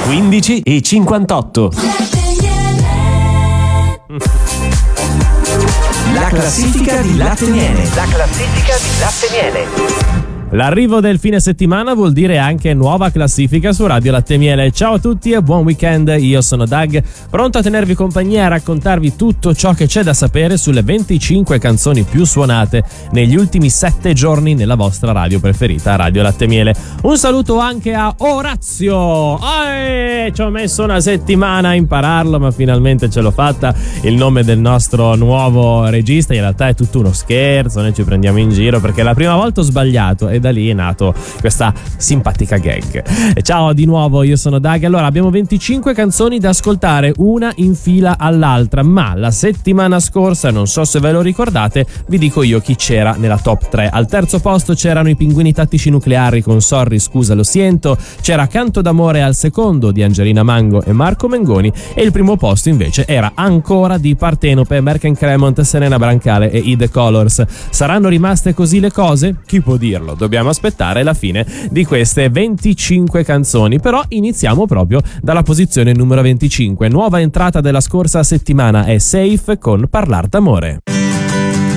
15:58. La classifica di Latte Miele. La classifica di Latte Miele. L'arrivo del fine settimana vuol dire anche nuova classifica su Radio Latte Miele. Ciao a tutti e buon weekend, io sono Doug, pronto a tenervi compagnia e a raccontarvi tutto ciò che c'è da sapere sulle 25 canzoni più suonate negli ultimi 7 giorni nella vostra radio preferita, Radio Latte Miele. Un saluto anche a Orazio! Ci ho messo una settimana a impararlo, ma finalmente ce l'ho fatta. Il nome del nostro nuovo regista in realtà è tutto uno scherzo, noi ci prendiamo in giro perché la prima volta ho sbagliato e da lì è nato questa simpatica gag. E ciao di nuovo, io sono Doug. Allora, abbiamo 25 canzoni da ascoltare, una in fila all'altra, ma la settimana scorsa, non so se ve lo ricordate, vi dico io chi c'era nella top 3. Al terzo posto c'erano i Pinguini Tattici Nucleari con Sorry Scusa Lo Siento, c'era Canto d'amore al secondo di Angelina Mango e Marco Mengoni, e il primo posto invece era ancora di Partenope, Merken Cremont, Serena Brancale e I The Colors. Saranno rimaste così le cose? Chi può dirlo? Dobbiamo aspettare la fine di queste 25 canzoni, però iniziamo proprio dalla posizione numero 25. Nuova entrata della scorsa settimana è Safe con Parlar d'amore.